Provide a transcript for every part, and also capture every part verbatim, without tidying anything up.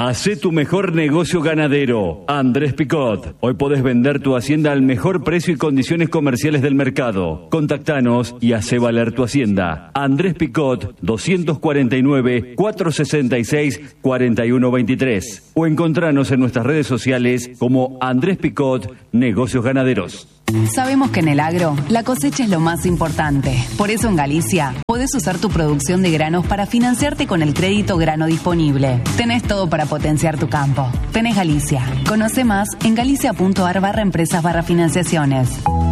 Hacé tu mejor negocio ganadero. Andrés Picot. Hoy podés vender tu hacienda al mejor precio y condiciones comerciales del mercado. Contactanos y hacé valer tu hacienda. Andrés Picot, doscientos cuarenta y nueve, cuatrocientos sesenta y seis, cuarenta y uno veintitrés. O encontranos en nuestras redes sociales como Andrés Picot, Negocios Ganaderos. Sabemos que en el agro la cosecha es lo más importante. Por eso en Galicia podés usar tu producción de granos para financiarte con el crédito grano disponible. Tenés todo para potenciar tu campo. Tenés Galicia. Conoce más en galicia.ar barra empresas barra financiaciones.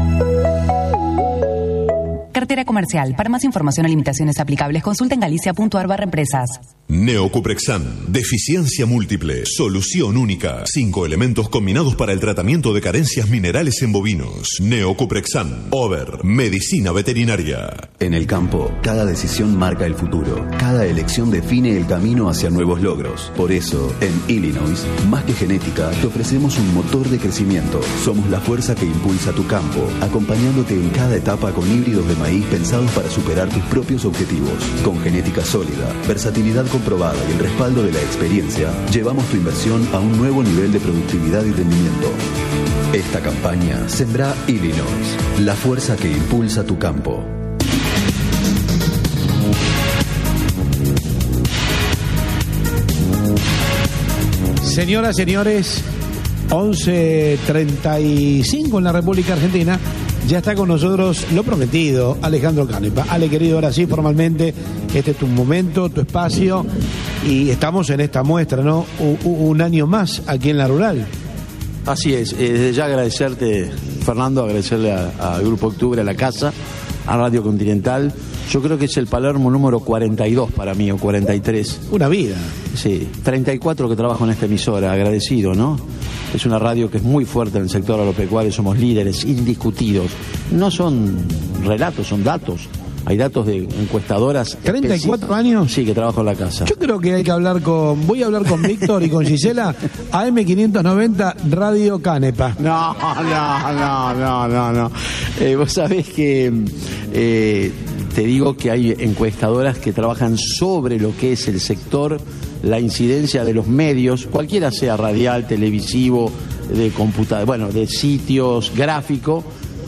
Cartera comercial. Para más información o limitaciones aplicables, consulta en galicia.ar barra empresas. Neocuprexan. Deficiencia múltiple. Solución única. Cinco elementos combinados para el tratamiento de carencias minerales en bovinos. Neocuprexan. Over. Medicina veterinaria. En el campo, cada decisión marca el futuro. Cada elección define el camino hacia nuevos logros. Por eso, en Illinois, más que genética, te ofrecemos un motor de crecimiento. Somos la fuerza que impulsa tu campo, acompañándote en cada etapa con híbridos de maíz pensados para superar tus propios objetivos. Con genética sólida, versatilidad comprobada y el respaldo de la experiencia, llevamos tu inversión a un nuevo nivel de productividad y rendimiento. Esta campaña sembra Illinois, la fuerza que impulsa tu campo. Señoras, señores, once treinta y cinco en la República Argentina. Ya está con nosotros lo prometido, Alejandro Canepa. Ale, querido, ahora sí, formalmente, este es tu momento, tu espacio, y estamos en esta muestra, ¿no? Un, un año más aquí en La Rural. Así es, eh, desde ya agradecerte, Fernando, agradecerle al Grupo Octubre, a la Casa, a Radio Continental. Yo creo que es el Palermo número cuarenta y dos para mí, o cuarenta y tres. Una vida. Sí, treinta y cuatro que trabajo en esta emisora, agradecido, ¿no? Es una radio que es muy fuerte en el sector agropecuario, somos líderes indiscutidos. No son relatos, son datos. Hay datos de encuestadoras. ¿treinta y cuatro años? Sí, que trabajo en la casa. Yo creo que hay que hablar con... Voy a hablar con Víctor y con Gisela. A M quinientos noventa, Radio Canepa. No, no, no, no, no, no. Eh, vos sabés que... Eh, te digo que hay encuestadoras que trabajan sobre lo que es el sector, la incidencia de los medios, cualquiera sea radial, televisivo, de computadora, bueno, de sitios, gráfico.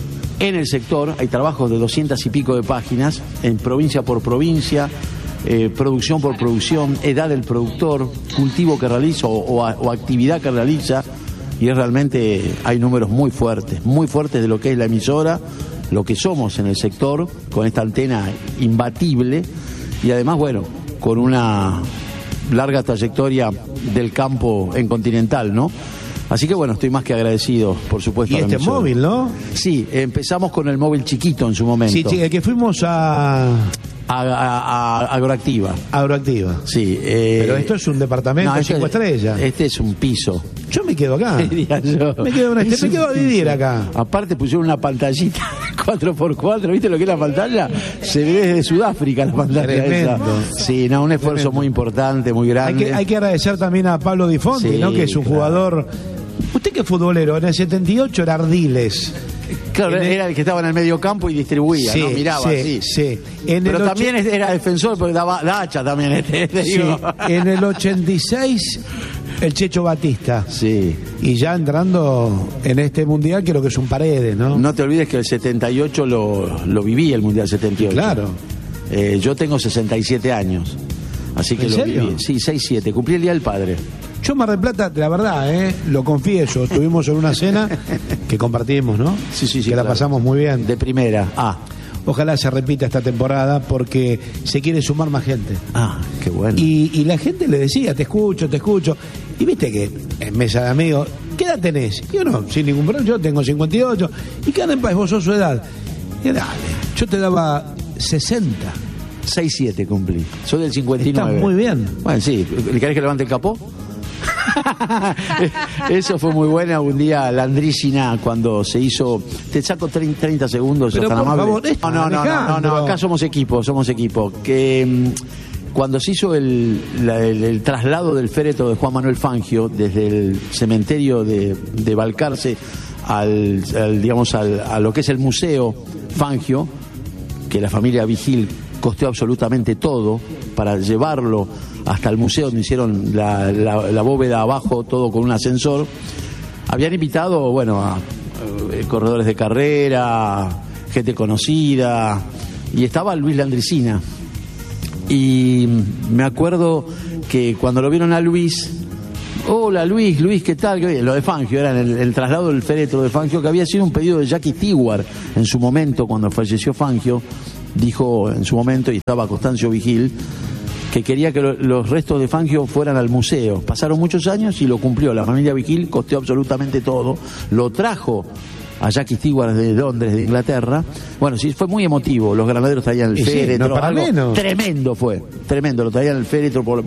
En el sector hay trabajos de doscientas y pico de páginas, en provincia por provincia, eh, producción por producción, edad del productor, cultivo que realiza o, o, o actividad que realiza, y es realmente, hay números muy fuertes, muy fuertes de lo que es la emisora, lo que somos en el sector, con esta antena imbatible, y además, bueno, con una larga trayectoria del campo en Continental, ¿no? Así que bueno, estoy más que agradecido, por supuesto. Y este móvil, ¿no? Sí, empezamos con el móvil chiquito en su momento. Sí, sí, el que fuimos a... A, a, a Agroactiva. Agroactiva. Sí. Eh... Pero esto es un departamento no, este, cinco estrellas. Este es un piso. Yo me quedo acá. Yo. Me quedo, una, me quedo a vivir acá. Aparte pusieron una pantallita cuatro por cuatro, ¿viste lo que es la pantalla? Se ve desde Sudáfrica la pantalla esa. Sí, no, un esfuerzo Tremendo. Muy importante, muy grande. Hay que, hay que agradecer también a Pablo Di Fonti, sí, ¿no? Que es un claro. jugador... Usted que es futbolero, en el setenta y ocho era Ardiles. Claro, el... era el que estaba en el medio campo y distribuía, sí, ¿no? Miraba, sí. sí. sí. En Pero el también och... era defensor porque daba la hacha también. Este, este, sí. En el ochenta y seis, el Checho Batista. Sí. Y ya entrando en este mundial, creo que es un Paredes, ¿no? No te olvides que el setenta y ocho lo, lo viví, el mundial setenta y ocho. Claro. Eh, yo tengo sesenta y siete años. Así que ¿En lo serio? viví. Sí, seis siete. Cumplí el Día del Padre. Yo Mar del Plata, la verdad, eh, lo confieso, estuvimos en una cena que compartimos, ¿no? Sí, sí, sí. Que claro. la pasamos muy bien. De primera. Ah. Ojalá se repita esta temporada porque se quiere sumar más gente. Ah, qué bueno. Y, y la gente le decía, te escucho, te escucho. Y viste que en mesa de amigos, ¿qué edad tenés? Yo no, sin ningún problema, yo tengo cincuenta y ocho. ¿Y qué Canepa, vos sos su edad? Y dale, yo te daba sesenta. seis siete cumplí. Soy del cincuenta y nueve. Estás muy bien. Bueno, sí. ¿Le querés que levante el capó? Eso fue muy buena. Un día Landricina, cuando se hizo, te saco treinta segundos. Pero por favor, no, no, no, no, no, acá somos equipo, somos equipo. Que cuando se hizo el, la, el, el traslado del féretro de Juan Manuel Fangio desde el cementerio de, de Balcarce al, al digamos al, a lo que es el museo Fangio, que la familia Vigil costeó absolutamente todo para llevarlo hasta el museo donde hicieron la, la, la bóveda abajo, todo con un ascensor. Habían invitado, bueno, a, a corredores de carrera, gente conocida, y estaba Luis Landricina. Y me acuerdo que cuando lo vieron a Luis, hola Luis, Luis, ¿qué tal? Lo de Fangio, era el, el traslado del féretro de Fangio, que había sido un pedido de Jackie Stewart en su momento, cuando falleció Fangio, dijo en su momento, y estaba Constancio Vigil, que quería que lo, los restos de Fangio fueran al museo. Pasaron muchos años y lo cumplió. La familia Vigil costeó absolutamente todo, lo trajo a Jackie Stewart de Londres, de Inglaterra. Bueno, sí, fue muy emotivo. Los granaderos traían el y féretro, sí, no para algo menos. Tremendo fue, tremendo. Lo traían el féretro por